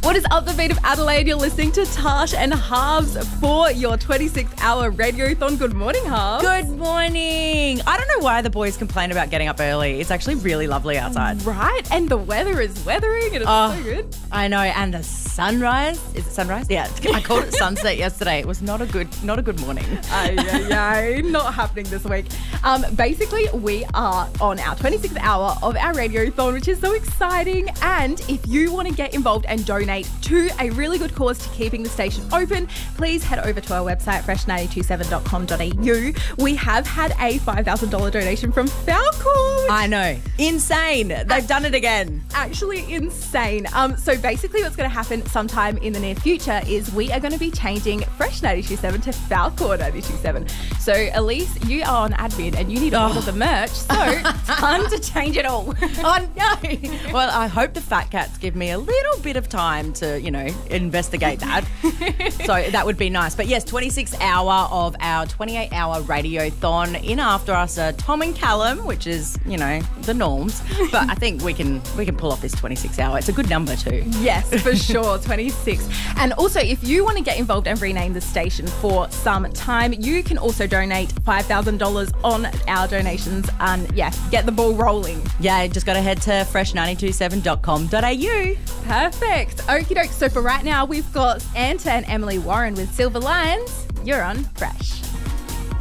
What is up, the beat of Adelaide? You're listening to Tash and Harves for your 26-hour radiothon. Good morning, Harves. Good morning. I don't know why the boys complain about getting up early. It's actually really lovely outside. Right, and the weather is weathering and it's so good. I know, and the sunrise. Is it sunrise? Yeah, I called it sunset yesterday. It was not a good morning. Not happening this week. Basically, we are on our 26th hour of our radiothon, which is so exciting. And if you want to get involved and donate to a really good cause to keeping the station open, please head over to our website, fresh927.com.au. We have had a $5,000 donation from Falcon. I know. Insane. They've done it again. Actually insane. So basically what's going to happen sometime in the near future is we are going to be changing Fresh 92.7 to Falcon 92.7. So Elise, you are on admin and you need to order the merch. So time to change it all. Oh, no. Well, I hope the fat cats give me a little bit of time to, investigate that. So that would be nice. But yes, 26th hour of our 28-hour radiothon. In after us are Tom and Callum, which is, the norms. But I think we can pull off this 26 hour. It's a good number too. Yes, for sure, 26. And also, if you want to get involved and rename the station for some time, you can also donate $5,000 on our donations and, get the ball rolling. Yeah, just got to head to fresh927.com.au. Perfect. Okie doke. So for right now, we've got Anta and Emily Warren with Silver Lions. You're on Fresh.